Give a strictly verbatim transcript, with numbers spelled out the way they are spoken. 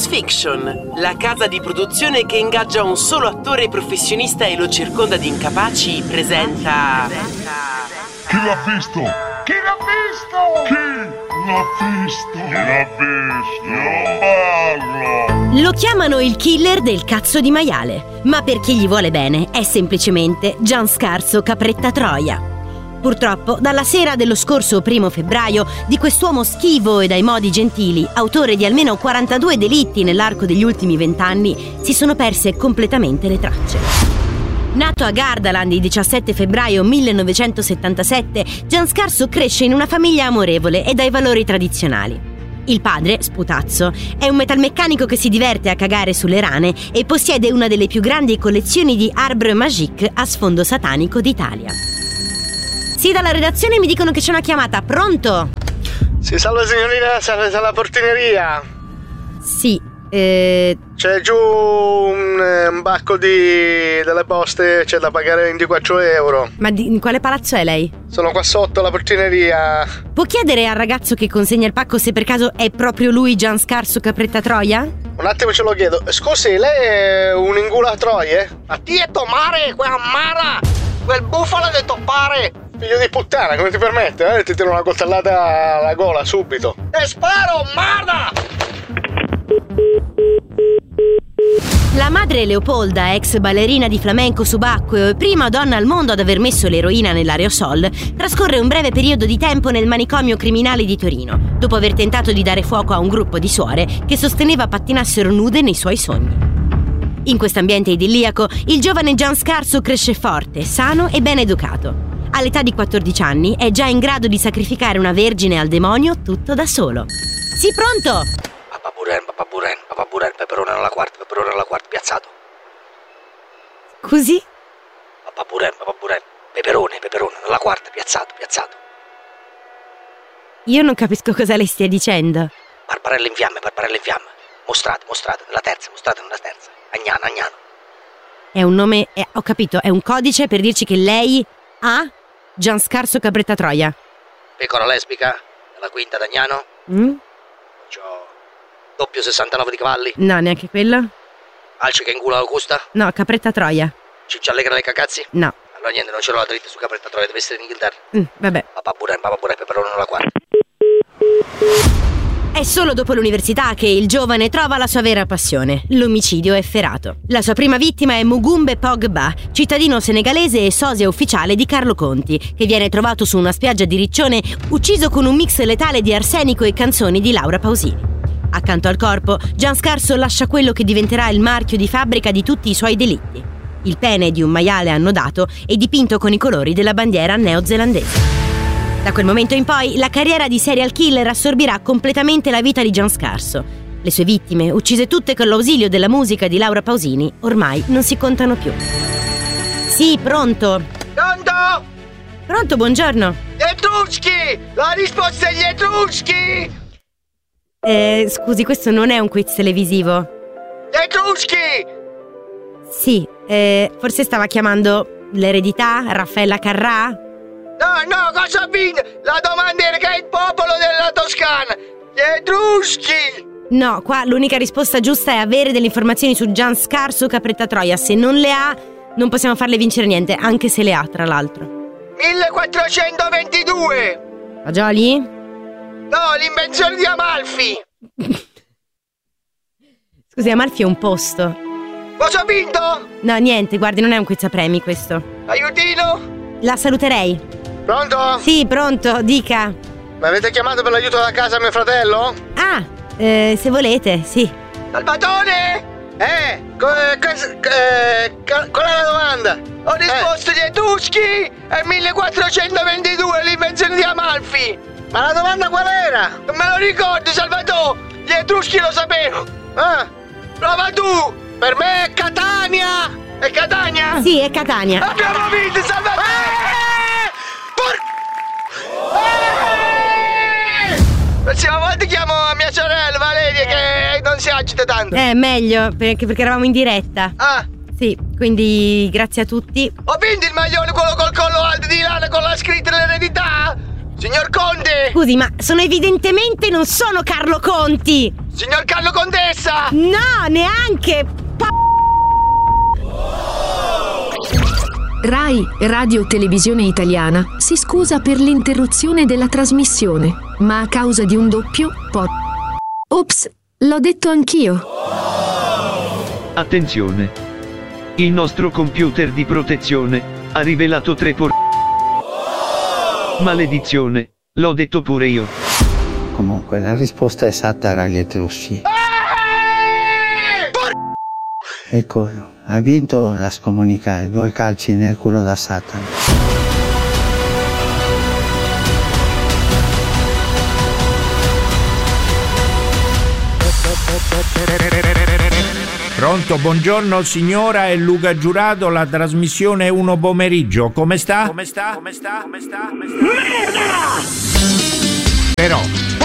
Fiction, la casa di produzione che ingaggia un solo attore professionista e lo circonda di incapaci, presenta... Chi l'ha visto? Chi l'ha visto? Chi l'ha visto? Chi l'ha visto? Non parlo! Lo chiamano il killer del cazzo di maiale, ma per chi gli vuole bene è semplicemente Gianscarso Capretta Troia. Purtroppo, dalla sera dello scorso primo febbraio, di quest'uomo schivo e dai modi gentili, autore di almeno quarantadue delitti nell'arco degli ultimi vent'anni, si sono perse completamente le tracce. Nato a Gardaland il diciassette febbraio millenovecentosettantasette, Gianscarso cresce in una famiglia amorevole e dai valori tradizionali. Il padre, Sputazzo, è un metalmeccanico che si diverte a cagare sulle rane e possiede una delle più grandi collezioni di arbre magique a sfondo satanico d'Italia. Sì, dalla redazione mi dicono che c'è una chiamata. Pronto? Sì, salve signorina, salve dalla portineria. Sì, eh... C'è giù un, un bacco di delle poste, c'è da pagare ventiquattro euro. Ma di, in quale palazzo è lei? Sono qua sotto la portineria. Può chiedere al ragazzo che consegna il pacco se per caso è proprio lui Gianscarso Capretta Troia? Un attimo ce lo chiedo. Scusi, lei è un ingula troie? A ti è tomare, quella mara! Quel bufalo di toppare! Figlio di puttana, come ti permette? Eh? Ti tiro una coltellata alla gola subito. E sparo, merda! La madre Leopolda, ex ballerina di flamenco subacqueo e prima donna al mondo ad aver messo l'eroina nell'aerosol, trascorre un breve periodo di tempo nel manicomio criminale di Torino, dopo aver tentato di dare fuoco a un gruppo di suore che sosteneva pattinassero nude nei suoi sogni. In quest'ambiente idilliaco, il giovane Gianscarso cresce forte, sano e ben educato. All'età di quattordici anni è già in grado di sacrificare una vergine al demonio tutto da solo. Sì, pronto? Papà Buren, papà Buren, papà Buren, peperone alla quarta, peperone alla quarta, piazzato. Così? Papà Buren, papà Buren, peperone, peperone, alla quarta, piazzato, piazzato. Io non capisco cosa lei stia dicendo. Barbarella in fiamme, barbarella in fiamme. Mostrate, mostrate, nella terza, mostrate nella terza. Agnano, Agnano. È un nome, è, ho capito, è un codice per dirci che lei ha Gianscarso Capretta Troia. Pecora lesbica, nella quinta d'Agnano. Mm? C'ho doppio sessantanove di cavalli. No, neanche quello. Alce che ingula Augusta. No, Capretta Troia. Ciccia allegra le cagazzi. No. Allora niente, non ce l'ho la dritta su Capretta Troia, deve essere in Inghilterra. Mm, vabbè. Papà Buren, papà Buren, peperone alla quarta. È solo dopo l'università che il giovane trova la sua vera passione, l'omicidio efferato. La sua prima vittima è Mugumbe Pogba, cittadino senegalese e sosia ufficiale di Carlo Conti, che viene trovato su una spiaggia di Riccione ucciso con un mix letale di arsenico e canzoni di Laura Pausini. Accanto al corpo, Gianscarso lascia quello che diventerà il marchio di fabbrica di tutti i suoi delitti. Il pene di un maiale annodato e dipinto con i colori della bandiera neozelandese. Da quel momento in poi la carriera di serial killer assorbirà completamente la vita di Gianscarso. Le sue vittime, uccise tutte con l'ausilio della musica di Laura Pausini, ormai non si contano più. Sì, pronto? Pronto? Pronto, buongiorno. Gli Etruschi! La risposta è gli Etruschi! Eh, scusi, questo non è un quiz televisivo. Gli Etruschi! Sì, eh, forse stava chiamando l'eredità, Raffaella Carrà? No, no, cosa ha vinto? La domanda era che è il popolo della Toscana. Gli Etruschi! No, qua l'unica risposta giusta è avere delle informazioni su Gianscarso Capretta Troia. Se non le ha, non possiamo farle vincere niente, anche se le ha, tra l'altro. millequattrocentoventidue! Fagioli? No, l'invenzione di Amalfi! Scusi, Amalfi è un posto. Cosa ha vinto? No, niente, guardi, non è un quiz a premi questo. Aiutino? La saluterei. Pronto? Sì, pronto, dica. Mi avete chiamato per l'aiuto da casa a mio fratello? Ah, eh, se volete, sì. Salvatore? Eh, co- co- eh, co- qual è la domanda? Ho risposto eh. Gli Etruschi e millequattrocentoventidue, l'invenzione di Amalfi. Ma la domanda qual era? Non me lo ricordo, Salvatore. Gli Etruschi lo sapevo. Ah, prova tu. Per me è Catania. È Catania? Sì, è Catania. Abbiamo vinto, Salvatore. Eh! Por- eh! La prossima volta chiamo mia sorella Valeria che non si agita tanto. Eh, meglio, perché, perché eravamo in diretta. Ah. Sì, quindi grazie a tutti. Ho vinto il maglione, quello col collo alto di lana con la scritta dell'eredità? Signor Conte! Scusi, ma sono evidentemente non sono Carlo Conti! Signor Carlo Contessa! No, neanche! Rai, Radio Televisione Italiana, si scusa per l'interruzione della trasmissione, ma a causa di un doppio po'. Ops, l'ho detto anch'io. Attenzione! Il nostro computer di protezione ha rivelato tre por... Maledizione, l'ho detto pure io. Comunque, la risposta esatta era gli Etruschi. Ecco, ha vinto la scomunica, due calci nel culo da Satana. Pronto, buongiorno signora, è Luca Giurato, la trasmissione Uno Pomeriggio. Come sta? Come sta? Come sta? Come sta? Come sta? Merda! Però